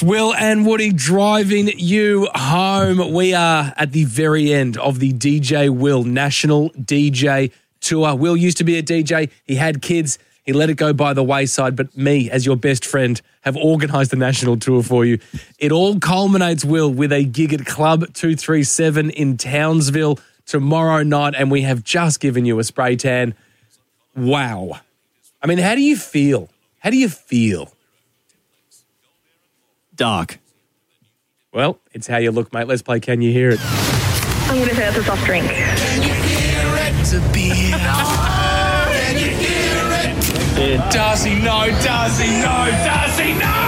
Will and Woody driving you home. We are at the very end of the DJ Will National DJ Tour. Will used to be a DJ. He had kids. He let it go by the wayside. But me, as your best friend, have organised the national tour for you. It all culminates, Will, with a gig at Club 237 in Townsville tomorrow night. And we have just given you a spray tan. Wow. I mean, how do you feel? How do you feel? Dark. Well, it's how you look, mate. Let's play Can You Hear It? I'm going to say that's a soft drink. Can you hear it? It's a beer. Can you hear it? Does he know? Does he know? Does he know?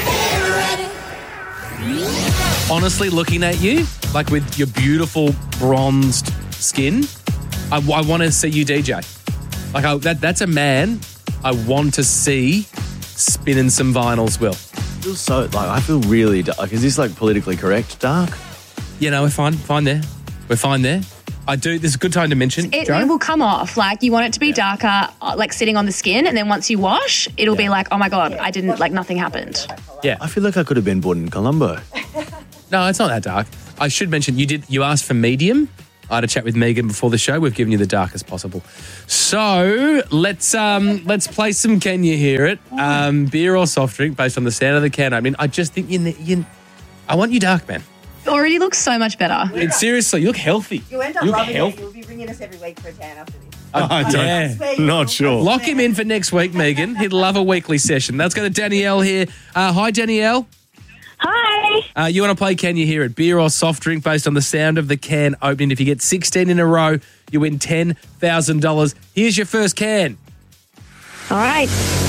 Honestly, looking at you, like with your beautiful bronzed skin, I want to see you DJ. Like that's a man I want to see spinning some vinyls, Will. I feel really dark. Like, is this like politically correct? Dark? You know, we're fine there. We're fine there. I do. This is a good time to mention. It will come off. Like, you want it to be darker, like sitting on the skin, and then once you wash, it'll be like, oh my God, I didn't, like nothing happened. Yeah. I feel like I could have been born in Colombo. No, it's not that dark. I should mention, you asked for medium. I had a chat with Megan before the show. We've given you the darkest possible. So let's play some Can You Hear It? Beer or soft drink based on the sound of the can opening. I just think I want you dark, man. It already looks so much better. Seriously, you look healthy. You end up loving it. You'll be ringing us every week for a tan after this. Not sure. Lock him in for next week, Megan. He'd love a weekly session. Let's go to Danielle here. Hi, Danielle. Hi. You want to play Can You Hear It? Beer or soft drink based on the sound of the can opening. If you get 16 in a row, you win $10,000. Here's your first can. All right.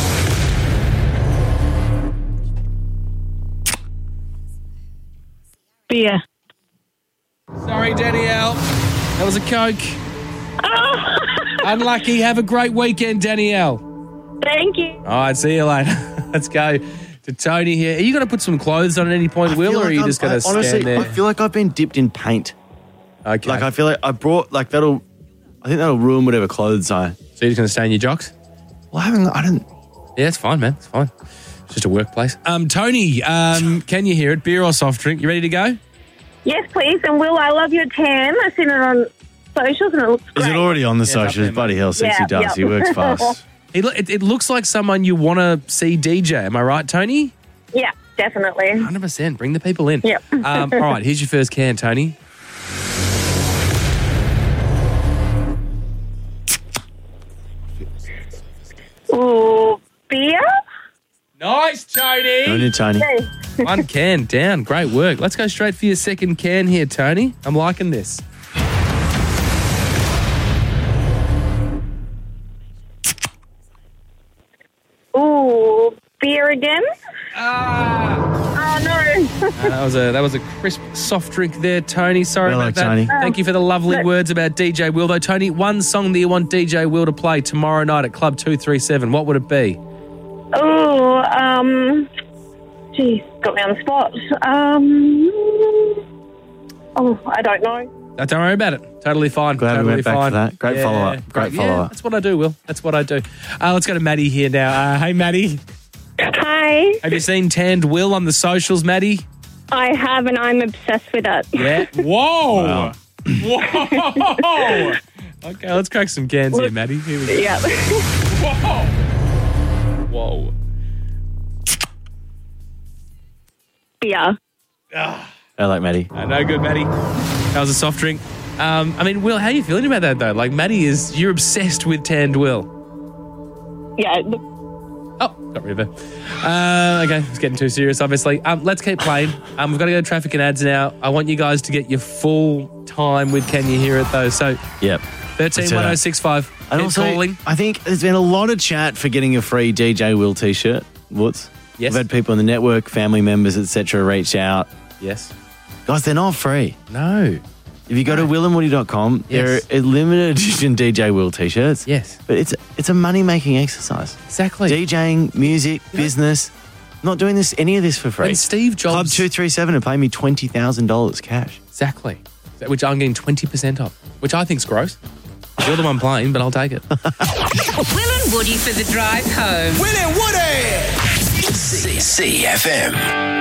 Beer. Sorry, Danielle. That was a Coke. Oh. Unlucky. Have a great weekend, Danielle. Thank you. All right, see you later. Let's go to Tony here. Are you going to put some clothes on at any point, Will, or are you just going to stand there? I feel like I've been dipped in paint. Okay. Like, I feel like I brought, like, I think that'll ruin whatever clothes I... So you're just going to stay in your jocks? Well, I don't... Yeah, it's fine, man. It's fine. It's just a workplace. Tony, can you hear it? Beer or soft drink? You ready to go? Yes, please. And Will, I love your tan. I've seen it on socials and it looks great. Is it already on the socials? there, Bloody hell, sexy does. Yep. He works fast. It looks like someone you want to see DJ. Am I right, Tony? Yeah, definitely. 100%. Bring the people in. Yep. All right, here's your first can, Tony. Ooh, beer? Nice, Tony. Go to Tony. One can down. Great work. Let's go straight for your second can here, Tony. I'm liking this. Ooh, beer again? Oh, no. That was a crisp soft drink there, Tony. Sorry Hello, about that. Tony. Thank you for the lovely words about DJ Will, though. Tony, one song that you want DJ Will to play tomorrow night at Club 237, what would it be? Ooh, geez, got me on the spot. I don't know. Don't worry about it. Totally fine. Glad totally we went back fine. to that. Great follow-up. Great follow-up. That's what I do, Will. That's what I do. Let's go to Maddie here now. Hey, Maddie. Hi. Have you seen Tanned Will on the socials, Maddie? I have, and I'm obsessed with it. Yeah. Whoa. Wow. Whoa. Okay, let's crack some cans here, Maddie. Here we go. Yeah. Whoa. Beer. I like Maddie. No good, Maddie. That was a soft drink. I mean, Will, how are you feeling about that, though? Like, you're obsessed with Tanned Will. Yeah. Oh, got rid of it. Okay, it's getting too serious, obviously. Let's keep playing. We've got to go to traffic and ads now. I want you guys to get your full time with Can You Hear It, though? So, Yep. 131065. And Keep also, calling. I think there's been a lot of chat for getting a free DJ Will t-shirt. Woods. Yes. We've had people in the network, family members, etc. reach out. Yes. Guys, they're not free. No. If you go to willandwoody.com, Yes. there are limited edition DJ Will t-shirts. Yes. But it's a money-making exexercise. Exactly. DJing, music, business. Not doing any of this for free. When Steve Jobs... Club 237 are paying me $20,000 cash. Exactly. Which I'm getting 20% off, which I think's gross. You're the one playing, but I'll take it. Will and Woody for the drive home. Will and Woody! CFM.